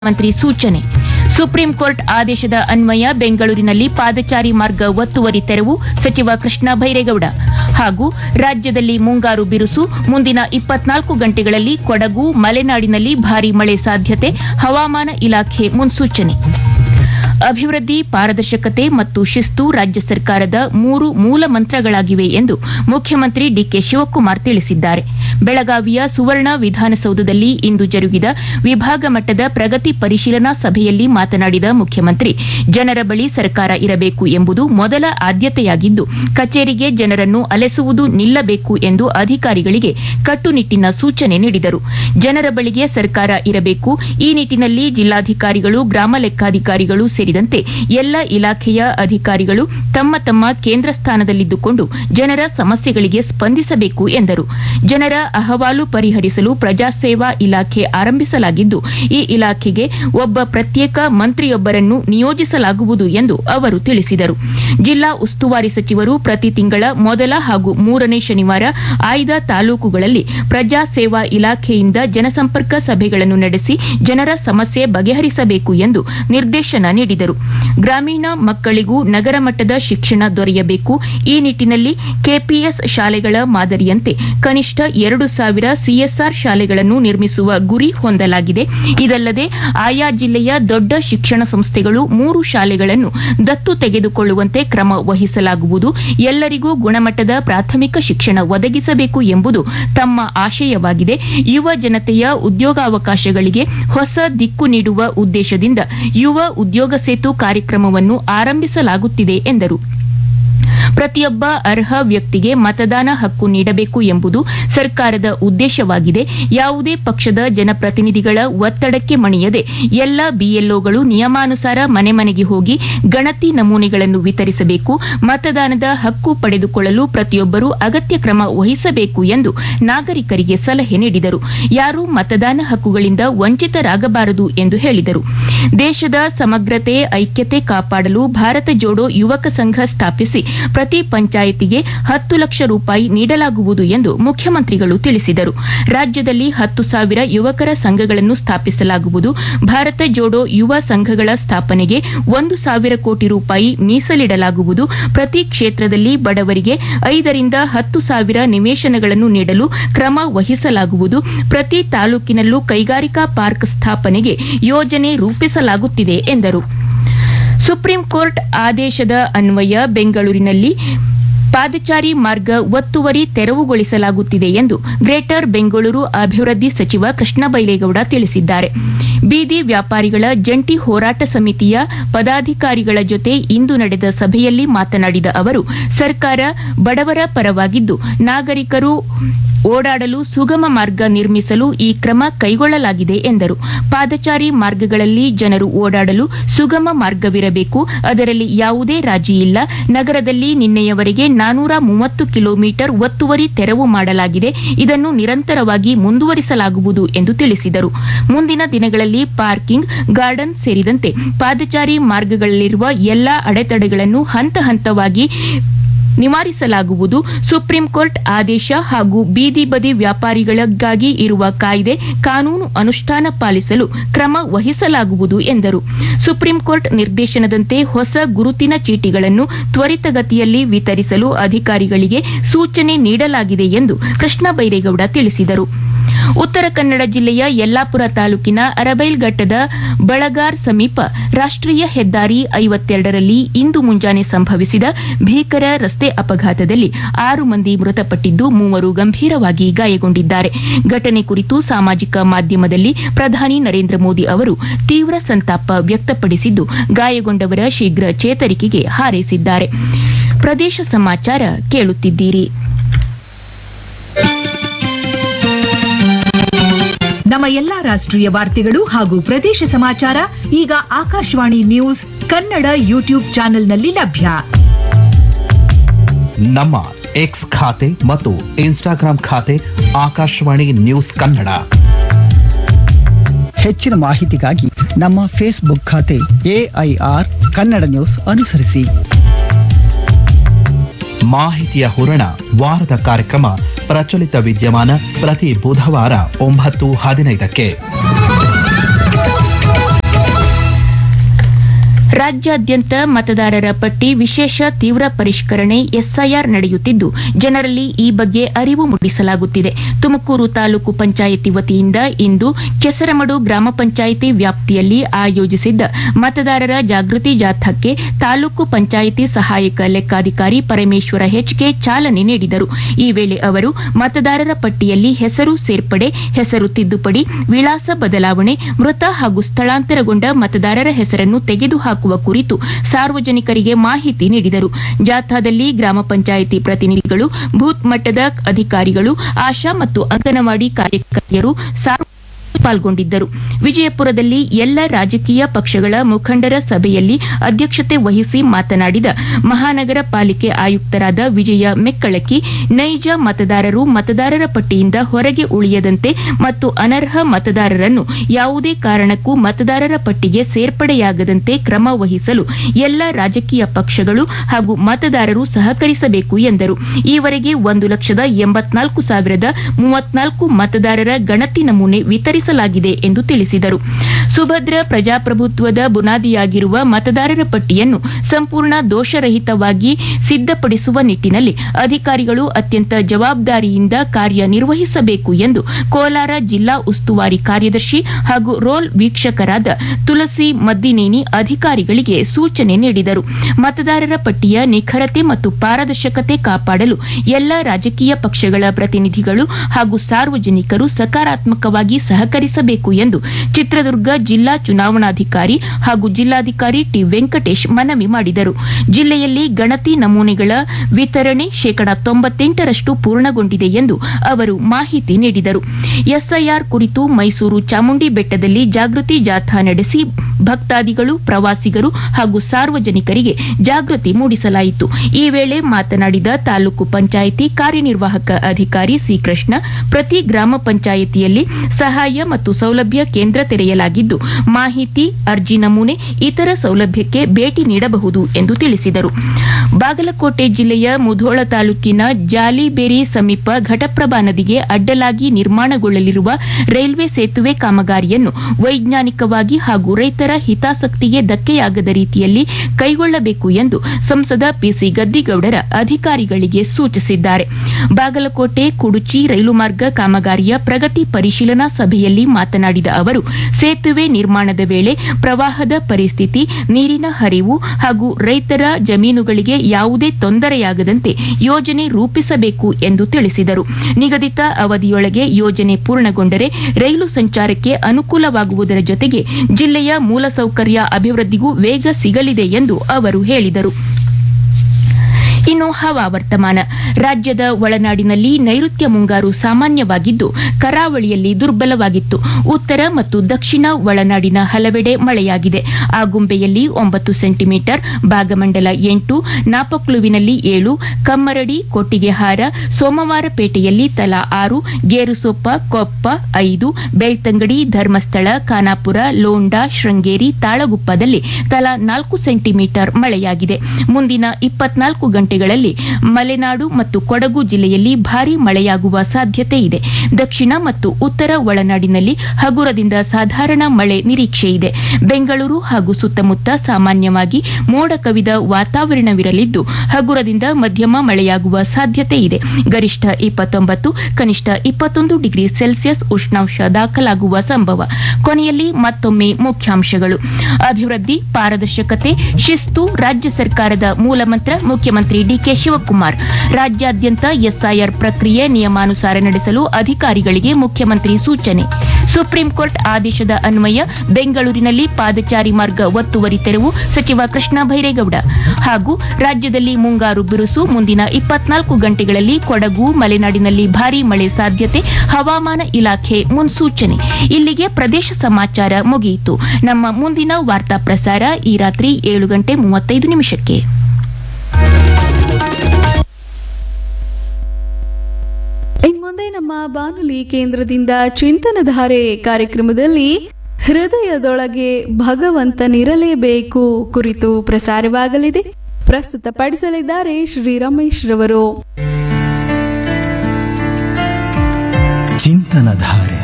ಮಂತ್ರಿ ಸೂಚನೆ. Supreme court ಆದೇಶದ ಅನ್ವಯ ಬೆಂಗಳೂರಿನಲ್ಲಿ ಪಾದಚಾರಿ ಮಾರ್ಗ ಒತ್ತುವರಿ ತೆರವು ಸಚಿವ ಕೃಷ್ಣ ಬೈರೇಗೌಡ. ಹಾಗೂ ರಾಜ್ಯದಲ್ಲಿ ಮುಂಗಾರು ಬಿರುಸು, ಮುಂದಿನ 24 ಗಂಟೆಗಳಲ್ಲಿ ಕೊಡಗು, ಮಲೆನಾಡಿನಲ್ಲಿ ಭಾರೀ ಮಳೆ ಸಾಧ್ಯತೆ ಹವಾಮಾನ ಇಲಾಖೆ ಮುನ್ಸೂಚನೆ. ಅಭಿವೃದ್ಧಿ, ಪಾರದರ್ಶಕತೆ ಮತ್ತು ಶಿಸ್ತು ರಾಜ್ಯ ಸರ್ಕಾರದ 3 ಮೂಲ ಮಂತ್ರಗಳಾಗಿವೆ ಎಂದು ಮುಖ್ಯಮಂತ್ರಿ ಡಿಕೆ ಶಿವಕುಮಾರ್ ತಿಳಿಸಿದ್ದಾರೆ. ಬೆಳಗಾವಿಯ ಸುವರ್ಣ ವಿಧಾನಸೌಧದಲ್ಲಿ ಇಂದು ಜರುಗಿದ ವಿಭಾಗ ಮಟ್ಟದ ಪ್ರಗತಿ ಪರಿಶೀಲನಾ ಸಭೆಯಲ್ಲಿ ಮಾತನಾಡಿದ ಮುಖ್ಯಮಂತ್ರಿ, ಜನರ ಬಳಿ ಸರ್ಕಾರ ಇರಬೇಕು ಎಂಬುದು ಮೊದಲ ಆದ್ಯತೆಯಾಗಿದ್ದು, ಕಚೇರಿಗೆ ಜನರನ್ನು ಅಲೆಸುವುದು ನಿಲ್ಲಬೇಕು ಎಂದು ಅಧಿಕಾರಿಗಳಿಗೆ ಕಟ್ಟುನಿಟ್ಟಿನ ಸೂಚನೆ ನೀಡಿದರು. ಜನರ ಬಳಿಗೆ ಸರ್ಕಾರ ಇರಬೇಕು. ಈ ನಿಟ್ಟಿನಲ್ಲಿ ಜಿಲ್ಲಾಧಿಕಾರಿಗಳು, ಗ್ರಾಮ ಲೆಕ್ಕಾಧಿಕಾರಿಗಳು ಸೇರಿದಂತೆ ಎಲ್ಲ ಇಲಾಖೆಯ ಅಧಿಕಾರಿಗಳು ತಮ್ಮ ತಮ್ಮ ಕೇಂದ್ರ ಸ್ಥಾನದಲ್ಲಿದ್ದುಕೊಂಡು ಜನರ ಸಮಸ್ಯೆಗಳಿಗೆ ಸ್ಪಂದಿಸಬೇಕು ಎಂದರು. ಜನರ ಅಹವಾಲು ಪರಿಹರಿಸಲು ಪ್ರಜಾಸೇವಾ ಇಲಾಖೆ ಆರಂಭಿಸಲಾಗಿದ್ದು, ಈ ಇಲಾಖೆಗೆ ಒಬ್ಬ ಪ್ರತ್ಯೇಕ ಮಂತ್ರಿಯೊಬ್ಬರನ್ನು ನಿಯೋಜಿಸಲಾಗುವುದು ಎಂದು ಅವರು ತಿಳಿಸಿದರು. ಜಿಲ್ಲಾ ಉಸ್ತುವಾರಿ ಸಚಿವರು ಪ್ರತಿ ತಿಂಗಳ ಮೊದಲ ಹಾಗೂ 3ನೇ ಶನಿವಾರ ಆಯ್ದ ತಾಲೂಕುಗಳಲ್ಲಿ ಪ್ರಜಾಸೇವಾ ಇಲಾಖೆಯಿಂದ ಜನಸಂಪರ್ಕ ಸಭೆಗಳನ್ನು ನಡೆಸಿ ಜನರ ಸಮಸ್ಯೆ ಬಗೆಹರಿಸಬೇಕು ಎಂದು ನಿರ್ದೇಶನ ನೀಡಿದರು. ಗ್ರಾಮೀಣ ಮಕ್ಕಳಿಗೂ ನಗರ ಮಟ್ಟದ ಶಿಕ್ಷಣ ದೊರೆಯಬೇಕು. ಈ ನಿಟ್ಟಿನಲ್ಲಿ ಕೆಪಿಎಸ್ ಶಾಲೆಗಳ ಮಾದರಿಯಂತೆ ಕನಿಷ್ಠ 2,000 ಸಿಎಸ್ಆರ್ ಶಾಲೆಗಳನ್ನು ನಿರ್ಮಿಸುವ ಗುರಿ ಹೊಂದಲಾಗಿದೆ. ಇದಲ್ಲದೆ ಆಯಾ ಜಿಲ್ಲೆಯ ದೊಡ್ಡ ಶಿಕ್ಷಣ ಸಂಸ್ಥೆಗಳು 3 ಶಾಲೆಗಳನ್ನು ದತ್ತು ತೆಗೆದುಕೊಳ್ಳುವಂತೆ ಕ್ರಮ ವಹಿಸಲಾಗುವುದು. ಎಲ್ಲರಿಗೂ ಗುಣಮಟ್ಟದ ಪ್ರಾಥಮಿಕ ಶಿಕ್ಷಣ ಒದಗಿಸಬೇಕು ಎಂಬುದು ತಮ್ಮ ಆಶಯವಾಗಿದೆ. ಯುವ ಜನತೆಯ ಉದ್ಯೋಗಾವಕಾಶಗಳಿಗೆ ಹೊಸ ದಿಕ್ಕು ನೀಡುವ ಉದ್ದೇಶದಿಂದ ಯುವ ಉದ್ಯೋಗ ಸೇತು ಕಾರ್ಯಕ್ರಮವನ್ನು ಆರಂಭಿಸಲಾಗುತ್ತಿದೆ ಎಂದರು. ಪ್ರತಿಯೊಬ್ಬ ಅರ್ಹ ವ್ಯಕ್ತಿಗೆ ಮತದಾನ ಹಕ್ಕು ನೀಡಬೇಕು ಎಂಬುದು ಸರ್ಕಾರದ ಉದ್ದೇಶವಾಗಿದೆ. ಯಾವುದೇ ಪಕ್ಷದ ಜನಪ್ರತಿನಿಧಿಗಳ ಒತ್ತಡಕ್ಕೆ ಮಣಿಯದೆ ಎಲ್ಲ ಬಿಎಲ್ಒಗಳು ನಿಯಮಾನುಸಾರ ಮನೆ ಮನೆಗೆ ಹೋಗಿ ಗಣತಿ ನಮೂನೆಗಳನ್ನು ವಿತರಿಸಬೇಕು. ಮತದಾನದ ಹಕ್ಕು ಪಡೆದುಕೊಳ್ಳಲು ಪ್ರತಿಯೊಬ್ಬರೂ ಅಗತ್ಯ ಕ್ರಮ ವಹಿಸಬೇಕು ಎಂದು ನಾಗರಿಕರಿಗೆ ಸಲಹೆ ನೀಡಿದರು. ಯಾರೂ ಮತದಾನ ಹಕ್ಕುಗಳಿಂದ ವಂಚಿತರಾಗಬಾರದು ಎಂದು ಹೇಳಿದರು. ದೇಶದ ಸಮಗ್ರತೆ, ಐಕ್ಯತೆ ಕಾಪಾಡಲು ಭಾರತ ಜೋಡೋ ಯುವಕ ಸಂಘ ಸ್ಥಾಪಿಸಿ ಪ್ರತಿ ಪಂಚಾಯಿತಿಗೆ 10 ಲಕ್ಷ ರೂಪಾಯಿ ನೀಡಲಾಗುವುದು ಎಂದು ಮುಖ್ಯಮಂತ್ರಿಗಳು ತಿಳಿಸಿದರು. ರಾಜ್ಯದಲ್ಲಿ 10,000 ಯುವಕರ ಸಂಘಗಳನ್ನು ಸ್ಥಾಪಿಸಲಾಗುವುದು. ಭಾರತ ಜೋಡೋ ಯುವ ಸಂಘಗಳ ಸ್ಥಾಪನೆಗೆ 1,000 ಕೋಟಿ ರೂಪಾಯಿ ಮೀಸಲಿಡಲಾಗುವುದು. ಪ್ರತಿ ಕ್ಷೇತ್ರದಲ್ಲಿ ಬಡವರಿಗೆ 5 ರಿಂದ 10,000 ನಿವೇಶನಗಳನ್ನು ನೀಡಲು ಕ್ರಮ ವಹಿಸಲಾಗುವುದು. ಪ್ರತಿ ತಾಲೂಕಿನಲ್ಲೂ ಕೈಗಾರಿಕಾ ಪಾರ್ಕ್ ಸ್ಥಾಪನೆಗೆ ಯೋಜನೆ ರೂಪಿಸಲಾಗುತ್ತಿದೆ ಎಂದರು. ಸುಪ್ರೀಂ ಕೋರ್ಟ್ ಆದೇಶದ ಅನ್ವಯ ಬೆಂಗಳೂರಿನಲ್ಲಿ ಪಾದಚಾರಿ ಮಾರ್ಗ ಒತ್ತುವರಿ ತೆರವುಗೊಳಿಸಲಾಗುತ್ತಿದೆ ಎಂದು ಗ್ರೇಟರ್ ಬೆಂಗಳೂರು ಅಭಿವೃದ್ಧಿ ಸಚಿವ ಕೃಷ್ಣ ಬೈರೇಗೌಡ ತಿಳಿಸಿದ್ದಾರೆ. ಬೀದಿ ವ್ಯಾಪಾರಿಗಳ ಜಂಟಿ ಹೋರಾಟ ಸಮಿತಿಯ ಪದಾಧಿಕಾರಿಗಳ ಜೊತೆ ಇಂದು ನಡೆದ ಸಭೆಯಲ್ಲಿ ಮಾತನಾಡಿದ ಅವರು, ಸರ್ಕಾರ ಬಡವರ ಪರವಾಗಿದ್ದು ನಾಗರಿಕರು ಓಡಾಡಲು ಸುಗಮ ಮಾರ್ಗ ನಿರ್ಮಿಸಲು ಈ ಕ್ರಮ ಕೈಗೊಳ್ಳಲಾಗಿದೆ ಎಂದರು. ಪಾದಚಾರಿ ಮಾರ್ಗಗಳಲ್ಲಿ ಜನರು ಓಡಾಡಲು ಸುಗಮ ಮಾರ್ಗವಿರಬೇಕು. ಅದರಲ್ಲಿ ಯಾವುದೇ ರಾಜಿ ಇಲ್ಲ. ನಗರದಲ್ಲಿ ನಿನ್ನೆಯವರೆಗೆ 430 ಕಿಲೋಮೀಟರ್ ಒತ್ತುವರಿ ತೆರವು ಮಾಡಲಾಗಿದೆ. ಇದನ್ನು ನಿರಂತರವಾಗಿ ಮುಂದುವರಿಸಲಾಗುವುದು ಎಂದು ತಿಳಿಸಿದರು. ಮುಂದಿನ ದಿನಗಳಲ್ಲಿ ಪಾರ್ಕಿಂಗ್, ಗಾರ್ಡನ್ ಸೇರಿದಂತೆ ಪಾದಚಾರಿ ಮಾರ್ಗಗಳಲ್ಲಿರುವ ಎಲ್ಲಾ ಅಡೆತಡೆಗಳನ್ನು ಹಂತ ಹಂತವಾಗಿ ನಿವಾರಿಸಲಾಗುವುದು. ಸುಪ್ರೀಂ ಕೋರ್ಟ್ ಆದೇಶ ಹಾಗೂ ಬೀದಿ ಬದಿ ವ್ಯಾಪಾರಿಗಳಿಗಾಗಿ ಇರುವ ಕಾಯ್ದೆ ಕಾನೂನು ಅನುಷ್ಠಾನ ಪಾಲಿಸಲು ಕ್ರಮ ವಹಿಸಲಾಗುವುದು ಎಂದರು. ಸುಪ್ರೀಂ ಕೋರ್ಟ್ ನಿರ್ದೇಶನದಂತೆ ಹೊಸ ಗುರುತಿನ ಚೀಟಿಗಳನ್ನು ತ್ವರಿತಗತಿಯಲ್ಲಿ ವಿತರಿಸಲು ಅಧಿಕಾರಿಗಳಿಗೆ ಸೂಚನೆ ನೀಡಲಾಗಿದೆ ಎಂದು ಕೃಷ್ಣ ಬೈರೇಗೌಡ ತಿಳಿಸಿದರು. ಉತ್ತರ ಕನ್ನಡ ಜಿಲ್ಲೆಯ ಯಲ್ಲಾಪುರ ತಾಲೂಕಿನ ಅರಬೈಲ್ಘಟ್ಟದ ಬಳಗಾರ್ ಸಮೀಪ ರಾಷ್ಟ್ರೀಯ ಹೆದ್ದಾರಿ 52ರಲ್ಲಿ ಇಂದು ಮುಂಜಾನೆ ಸಂಭವಿಸಿದ ಭೀಕರ ರಸ್ತೆ ಅಪಘಾತದಲ್ಲಿ 6 ಮಂದಿ ಮೃತಪಟ್ಟಿದ್ದು 3 ಗಂಭೀರವಾಗಿ ಗಾಯಗೊಂಡಿದ್ದಾರೆ. ಘಟನೆ ಕುರಿತು ಸಾಮಾಜಿಕ ಮಾಧ್ಯಮದಲ್ಲಿ ಪ್ರಧಾನಿ ನರೇಂದ್ರ ಮೋದಿ ಅವರು ತೀವ್ರ ಸಂತಾಪ ವ್ಯಕ್ತಪಡಿಸಿದ್ದು, ಗಾಯಗೊಂಡವರ ಶೀಘ್ರ ಚೇತರಿಕೆಗೆ ಹಾರೈಸಿದ್ದಾರೆ. ಪ್ರದೇಶ ಸಮಾಚಾರ ಕೇಳುತ್ತಿದ್ದೀರಿ. ನಮ್ಮ ಎಲ್ಲಾ ರಾಷ್ಟ್ರೀಯ ವಾರ್ತೆಗಳು ಹಾಗೂ ಪ್ರದೇಶ ಸಮಾಚಾರ ಈಗ ಆಕಾಶವಾಣಿ ನ್ಯೂಸ್ ಕನ್ನಡ ಯೂಟ್ಯೂಬ್ ಚಾನೆಲ್ನಲ್ಲಿ ಲಭ್ಯ. ನಮ್ಮ ಎಕ್ಸ್ ಖಾತೆ ಮತ್ತು ಇನ್ಸ್ಟಾಗ್ರಾಂ ಖಾತೆ ಆಕಾಶವಾಣಿ ನ್ಯೂಸ್ ಕನ್ನಡ. ಹೆಚ್ಚಿನ ಮಾಹಿತಿಗಾಗಿ ನಮ್ಮ ಫೇಸ್ಬುಕ್ ಖಾತೆ AIR ಕನ್ನಡ ನ್ಯೂಸ್ ಅನುಸರಿಸಿ. ಮಾಹಿತಿಯ ಹೂರಣ ವಾರದ ಕಾರ್ಯಕ್ರಮ ಪ್ರಚಲಿತ ವಿದ್ಯಮಾನ ಪ್ರತಿ ಬುಧವಾರ 9:15ಕ್ಕೆ. ರಾಜ್ಯಾದ್ಯಂತ ಮತದಾರರ ಪಟ್ಟಿ ವಿಶೇಷ ತೀವ್ರ ಪರಿಷ್ಕರಣೆ ಎಸ್ಐಆರ್ ನಡೆಯುತ್ತಿದ್ದು ಜನರಲ್ಲಿ ಈ ಬಗ್ಗೆ ಅರಿವು ಮೂಡಿಸಲಾಗುತ್ತಿದೆ. ತುಮಕೂರು ತಾಲೂಕು ಪಂಚಾಯಿತಿ ವತಿಯಿಂದ ಇಂದು ಕೆಸರಮಡು ಗ್ರಾಮ ಪಂಚಾಯಿತಿ ವ್ಯಾಪ್ತಿಯಲ್ಲಿ ಆಯೋಜಿಸಿದ್ದ ಮತದಾರರ ಜಾಗೃತಿ ಜಾಥಾಕ್ಕೆ ತಾಲೂಕು ಪಂಚಾಯಿತಿ ಸಹಾಯಕ ಲೆಕ್ಕಾಧಿಕಾರಿ ಪರಮೇಶ್ವರ ಹೆಚ್ಕೆ ಚಾಲನೆ ನೀಡಿದರು. ಈ ವೇಳೆ ಅವರು ಮತದಾರರ ಪಟ್ಟಿಯಲ್ಲಿ ಹೆಸರು ಸೇರ್ಪಡೆ, ಹೆಸರು ತಿದ್ದುಪಡಿ, ವಿಳಾಸ ಬದಲಾವಣೆ, ಮೃತ ಹಾಗೂ ಸ್ಥಳಾಂತರಗೊಂಡ ಮತದಾರರ ಹೆಸರನ್ನು ತೆಗೆದುಹಾಕುವ ಕುರಿತು ಸಾರ್ವಜನಿಕರಿಗೆ ಮಾಹಿತಿ ನೀಡಿದರು. ಜಾಥಾದಲ್ಲಿ ಗ್ರಾಮ ಪಂಚಾಯಿತಿ ಪ್ರತಿನಿಧಿಗಳು, ಬೂತ್ ಮಟ್ಟದ ಅಧಿಕಾರಿಗಳು, ಆಶಾ ಮತ್ತು ಅಂಗನವಾಡಿ ಕಾರ್ಯಕರ್ತೆಯರು ಪಾಲ್ಗೊಂಡಿದ್ದರು. ವಿಜಯಪುರದಲ್ಲಿ ಎಲ್ಲ ರಾಜಕೀಯ ಪಕ್ಷಗಳ ಮುಖಂಡರ ಸಭೆಯಲ್ಲಿ ಅಧ್ಯಕ್ಷತೆ ವಹಿಸಿ ಮಾತನಾಡಿದ ಮಹಾನಗರ ಪಾಲಿಕೆ ಆಯುಕ್ತರಾದ ವಿಜಯ ಮೆಕ್ಕಳಕ್ಕಿ, ನೈಜ ಮತದಾರರು ಮತದಾರರ ಪಟ್ಟಿಯಿಂದ ಹೊರಗೆ ಉಳಿಯದಂತೆ ಮತ್ತು ಅನರ್ಹ ಮತದಾರರನ್ನು ಯಾವುದೇ ಕಾರಣಕ್ಕೂ ಮತದಾರರ ಪಟ್ಟಿಗೆ ಸೇರ್ಪಡೆಯಾಗದಂತೆ ಕ್ರಮ ವಹಿಸಲು ಎಲ್ಲ ರಾಜಕೀಯ ಪಕ್ಷಗಳು ಹಾಗೂ ಮತದಾರರು ಸಹಕರಿಸಬೇಕು ಎಂದರು. ಈವರೆಗೆ 1,84,034 ಮತದಾರರ ಗಣತಿ ನಮೂನೆ ವಿತರಿಸಲಾಗಿದೆ ಎಂದು ತಿಳಿಸಿದರು. ಸುಭದ್ರ ಪ್ರಜಾಪ್ರಭುತ್ವದ ಬುನಾದಿಯಾಗಿರುವ ಮತದಾರರ ಪಟ್ಟಿಯನ್ನು ಸಂಪೂರ್ಣ ದೋಷರಹಿತವಾಗಿ ಸಿದ್ದಪಡಿಸುವ ನಿಟ್ಟಿನಲ್ಲಿ ಅಧಿಕಾರಿಗಳು ಅತ್ಯಂತ ಜವಾಬ್ದಾರಿಯಿಂದ ಕಾರ್ಯನಿರ್ವಹಿಸಬೇಕು ಎಂದು ಕೋಲಾರ ಜಿಲ್ಲಾ ಉಸ್ತುವಾರಿ ಕಾರ್ಯದರ್ಶಿ ಹಾಗೂ ರೋಲ್ ವೀಕ್ಷಕರಾದ ತುಳಸಿ ಮದ್ದಿನೇನಿ ಅಧಿಕಾರಿಗಳಿಗೆ ಸೂಚನೆ ನೀಡಿದರು. ಮತದಾರರ ಪಟ್ಟಿಯ ನಿಖರತೆ ಮತ್ತು ಪಾರದರ್ಶಕತೆ ಕಾಪಾಡಲು ಎಲ್ಲ ರಾಜಕೀಯ ಪಕ್ಷಗಳ ಪ್ರತಿನಿಧಿಗಳು ಹಾಗೂ ಸಾರ್ವಜನಿಕರು ಸಕಾರಾತ್ಮಕವಾಗಿ ಸಹಕರಿಸಬೇಕು ಎಂದು ಚಿತ್ರದುರ್ಗ ಜಿಲ್ಲಾ ಚುನಾವಣಾಧಿಕಾರಿ ಹಾಗೂ ಜಿಲ್ಲಾಧಿಕಾರಿ ಟಿ ವೆಂಕಟೇಶ್ ಮನವಿ ಮಾಡಿದರು. ಜಿಲ್ಲೆಯಲ್ಲಿ ಗಣತಿ ನಮೂನೆಗಳ ವಿತರಣೆ 98% ಪೂರ್ಣಗೊಂಡಿದೆ ಎಂದು ಅವರು ಮಾಹಿತಿ ನೀಡಿದರು. ಎಸ್ಐಆರ್ ಕುರಿತು ಮೈಸೂರು ಚಾಮುಂಡಿ ಬೆಟ್ಟದಲ್ಲಿ ಜಾಗೃತಿ ಜಾಥಾ ನಡೆಸಿ ಭಕ್ತಾದಿಗಳು, ಪ್ರವಾಸಿಗರು ಹಾಗೂ ಸಾರ್ವಜನಿಕರಿಗೆ ಜಾಗೃತಿ ಮೂಡಿಸಲಾಯಿತು. ಈ ವೇಳೆ ಮಾತನಾಡಿದ ತಾಲೂಕು ಪಂಚಾಯಿತಿ ಕಾರ್ಯನಿರ್ವಾಹಕ ಅಧಿಕಾರಿ ಸಿ ಕೃಷ್ಣ, ಪ್ರತಿ ಗ್ರಾಮ ಪಂಚಾಯಿತಿಯಲ್ಲಿ ಸಹಾಯ ಮತ್ತು ಸೌಲಭ್ಯ ಕೇಂದ್ರ ತೆರೆಯಲಾಗಿದ್ದು ಮಾಹಿತಿ, ಅರ್ಜಿ ನಮೂನೆ, ಇತರ ಸೌಲಭ್ಯಕ್ಕೆ ಭೇಟಿ ನೀಡಬಹುದು ಎಂದು ತಿಳಿಸಿದರು. ಬಾಗಲಕೋಟೆ ಜಿಲ್ಲೆಯ ಮುಧೋಳ ತಾಲೂಕಿನ ಜಾಲಿಬೇರಿ ಸಮೀಪ ಘಟಪ್ರಭಾ ನದಿಗೆ ಅಡ್ಡಲಾಗಿ ನಿರ್ಮಾಣಗೊಳ್ಳಲಿರುವ ರೈಲ್ವೆ ಸೇತುವೆ ಕಾಮಗಾರಿಯನ್ನು ವೈಜ್ಞಾನಿಕವಾಗಿ ಹಾಗೂ ರೈತರ ಹಿತಾಸಕ್ತಿಗೆ ಧಕ್ಕೆಯಾಗದ ರೀತಿಯಲ್ಲಿ ಕೈಗೊಳ್ಳಬೇಕು ಎಂದು ಸಂಸದ ಪಿಸಿ ಗದ್ದಿಗೌಡರ ಅಧಿಕಾರಿಗಳಿಗೆ ಸೂಚಿಸಿದ್ದಾರೆ. ಬಾಗಲಕೋಟೆ ಕುಡುಚಿ ರೈಲು ಮಾರ್ಗ ಕಾಮಗಾರಿಯ ಪ್ರಗತಿ ಪರಿಶೀಲನಾ ಸಭೆಯಲ್ಲಿ ಮಾತನಾಡಿದ ಅವರು, ಸೇತುವೆ ನಿರ್ಮಾಣದ ವೇಳೆ ಪ್ರವಾಹದ ಪರಿಸ್ಥಿತಿ, ನೀರಿನ ಹರಿವು ಹಾಗೂ ರೈತರ ಜಮೀನುಗಳಿಗೆ ಯಾವುದೇ ತೊಂದರೆಯಾಗದಂತೆ ಯೋಜನೆ ರೂಪಿಸಬೇಕು ಎಂದು ತಿಳಿಸಿದರು. ನಿಗದಿತ ಅವಧಿಯೊಳಗೆ ಯೋಜನೆ ಪೂರ್ಣಗೊಂಡರೆ ರೈಲು ಸಂಚಾರಕ್ಕೆ ಅನುಕೂಲವಾಗುವುದರ ಜೊತೆಗೆ ಜಿಲ್ಲೆಯ ಮೂಲಸೌಕರ್ಯ ಅಭಿವೃದ್ಧಿಗೂ ವೇಗ ಸಿಗಲಿದೆ ಎಂದು ಅವರು ಹೇಳಿದರು. ಇನ್ನು ಹವಾವರ್ತಮಾನ. ರಾಜ್ಯದ ಒಳನಾಡಿನಲ್ಲಿ ನೈಋತ್ಯ ಮುಂಗಾರು ಸಾಮಾನ್ಯವಾಗಿದ್ದು ಕರಾವಳಿಯಲ್ಲಿ ದುರ್ಬಲವಾಗಿತ್ತು. ಉತ್ತರ ಮತ್ತು ದಕ್ಷಿಣ ಒಳನಾಡಿನ ಹಲವೆಡೆ ಮಳೆಯಾಗಿದೆ. ಆಗುಂಬೆಯಲ್ಲಿ 9 ಸೆಂಟಿಮೀಟರ್, ಭಾಗಮಂಡಲ 8, ನಾಪಕ್ಲುವಿನಲ್ಲಿ 7, ಕಮ್ಮರಡಿ, ಕೊಟ್ಟಿಗೆಹಾರ, ಸೋಮವಾರಪೇಟೆಯಲ್ಲಿ ತಲಾ 6, ಗೇರುಸೊಪ್ಪ, ಕೊಪ್ಪ 5, ಬೆಳ್ತಂಗಡಿ, ಧರ್ಮಸ್ಥಳ, ಖಾನಾಪುರ, ಲೋಂಡಾ, ಶೃಂಗೇರಿ, ತಾಳಗುಪ್ಪದಲ್ಲಿ ತಲಾ 4 ಸೆಂಟಿಮೀಟರ್ ಮಳೆಯಾಗಿದೆ. ಮುಂದಿನ 24 ಗಂಟೆಗಳಲ್ಲಿ ಮಲೆನಾಡು ಮತ್ತು ಕೊಡಗು ಜಿಲ್ಲೆಯಲ್ಲಿ ಭಾರೀ ಮಳೆಯಾಗುವ ಸಾಧ್ಯತೆ ಇದೆ. ದಕ್ಷಿಣ ಮತ್ತು ಉತ್ತರ ಒಳನಾಡಿನಲ್ಲಿ ಹಗುರದಿಂದ ಸಾಧಾರಣ ಮಳೆ ನಿರೀಕ್ಷೆ ಇದೆ. ಬೆಂಗಳೂರು ಹಾಗೂ ಸುತ್ತಮುತ್ತ ಸಾಮಾನ್ಯವಾಗಿ ಮೋಡ ಕವಿದ ವಾತಾವರಣವಿರಲಿದ್ದು ಹಗುರದಿಂದ ಮಧ್ಯಮ ಮಳೆಯಾಗುವ ಸಾಧ್ಯತೆ ಇದೆ. ಗರಿಷ್ಠ 29, ಕನಿಷ್ಠ 21 ಡಿಗ್ರಿ ಸೆಲ್ಸಿಯಸ್ ಉಷ್ಣಾಂಶ ದಾಖಲಾಗುವ ಸಂಭವ. ಕೊನೆಯಲ್ಲಿ ಮತ್ತೊಮ್ಮೆ ಮುಖ್ಯಾಂಶಗಳು. ಅಭಿವೃದ್ಧಿ, ಪಾರದರ್ಶಕತೆ, ಶಿಸ್ತು ರಾಜ್ಯ ಸರ್ಕಾರದ ಮೂಲಮಂತ್ರ. ಮುಖ್ಯಮಂತ್ರಿ ಡಿಕೆ ಶಿವಕುಮಾರ್. ರಾಜ್ಯಾದ್ಯಂತ ಎಸ್ಐಆರ್ ಪ್ರಕ್ರಿಯೆ ನಿಯಮಾನುಸಾರ ನಡೆಸಲು ಅಧಿಕಾರಿಗಳಿಗೆ ಮುಖ್ಯಮಂತ್ರಿ ಸೂಚನೆ. ಸುಪ್ರೀಂ ಕೋರ್ಟ್ ಆದೇಶದ ಅನ್ವಯ ಬೆಂಗಳೂರಿನಲ್ಲಿ ಪಾದಚಾರಿ ಮಾರ್ಗ ಒತ್ತುವರಿ ತೆರವು, ಸಚಿವ ಕೃಷ್ಣ ಬೈರೇಗೌಡ. ಹಾಗೂ ರಾಜ್ಯದಲ್ಲಿ ಮುಂಗಾರು ಬಿರುಸು, ಮುಂದಿನ 24 ಗಂಟೆಗಳಲ್ಲಿ ಕೊಡಗು, ಮಲೆನಾಡಿನಲ್ಲಿ ಭಾರೀ ಮಳೆ ಸಾಧ್ಯತೆ, ಹವಾಮಾನ ಇಲಾಖೆ ಮುನ್ಸೂಚನೆ. ಇಲ್ಲಿಗೆ ಪ್ರದೇಶ ಸಮಾಚಾರ ಮುಗಿಯಿತು. ನಮ್ಮ ಮುಂದಿನ ವಾರ್ತಾ ಪ್ರಸಾರ ಈ ರಾತ್ರಿ 7:35. ಇನ್ಮುಂದೆ ನಮ್ಮ ಬಾನುಲಿ ಕೇಂದ್ರದಿಂದ ಚಿಂತನಧಾರೆ ಕಾರ್ಯಕ್ರಮದಲ್ಲಿ ಹೃದಯದೊಳಗೆ ಭಗವಂತನಿರಲೇಬೇಕು ಕುರಿತು ಪ್ರಸಾರವಾಗಲಿದೆ. ಪ್ರಸ್ತುತಪಡಿಸಲಿದ್ದಾರೆ ಶ್ರೀ ರಮೇಶ್ ರವರು. ಚಿಂತನಧಾರೆ.